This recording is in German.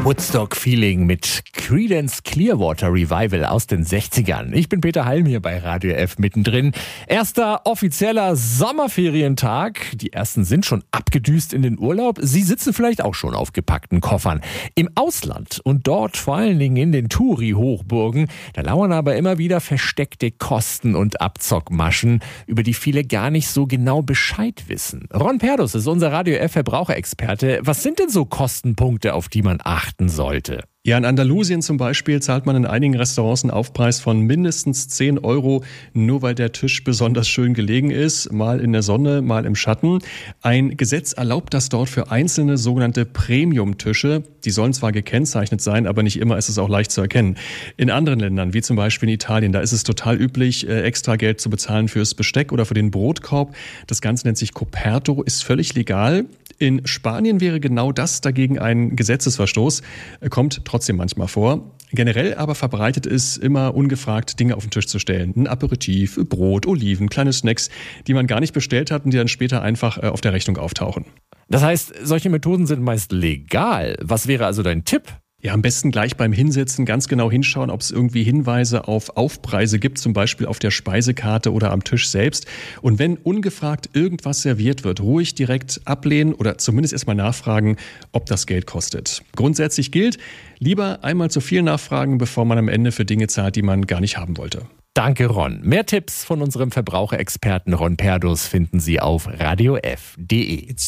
Woodstock-Feeling mit Creedence Clearwater Revival aus den 60ern. Ich bin Peter Halm hier bei Radio F mittendrin. Erster offizieller Sommerferientag. Die ersten sind schon abgedüst in den Urlaub. Sie sitzen vielleicht auch schon auf gepackten Koffern. Im Ausland und dort vor allen Dingen in den Touri-Hochburgen, da lauern aber immer wieder versteckte Kosten- und Abzockmaschen, über die viele gar nicht so genau Bescheid wissen. Ron Perdus ist unser Radio F Verbraucherexperte. Was sind denn so Kostenpunkte, auf die man achten sollte? Ja, in Andalusien zum Beispiel zahlt man in einigen Restaurants einen Aufpreis von mindestens 10 €, nur weil der Tisch besonders schön gelegen ist, mal in der Sonne, mal im Schatten. Ein Gesetz erlaubt das dort für einzelne sogenannte Premium-Tische. Die sollen zwar gekennzeichnet sein, aber nicht immer ist es auch leicht zu erkennen. In anderen Ländern, wie zum Beispiel in Italien, da ist es total üblich, extra Geld zu bezahlen fürs Besteck oder für den Brotkorb. Das Ganze nennt sich Coperto, ist völlig legal. In Spanien wäre genau das dagegen ein Gesetzesverstoß, kommt trotzdem manchmal vor. Generell aber verbreitet es immer ungefragt, Dinge auf den Tisch zu stellen. Ein Aperitif, Brot, Oliven, kleine Snacks, die man gar nicht bestellt hat und die dann später einfach auf der Rechnung auftauchen. Das heißt, solche Methoden sind meist legal. Was wäre also dein Tipp? Ja, am besten gleich beim Hinsetzen ganz genau hinschauen, ob es irgendwie Hinweise auf Aufpreise gibt, zum Beispiel auf der Speisekarte oder am Tisch selbst. Und wenn ungefragt irgendwas serviert wird, ruhig direkt ablehnen oder zumindest erstmal nachfragen, ob das Geld kostet. Grundsätzlich gilt, lieber einmal zu viel nachfragen, bevor man am Ende für Dinge zahlt, die man gar nicht haben wollte. Danke, Ron. Mehr Tipps von unserem Verbraucherexperten Ron Perdus finden Sie auf radiof.de.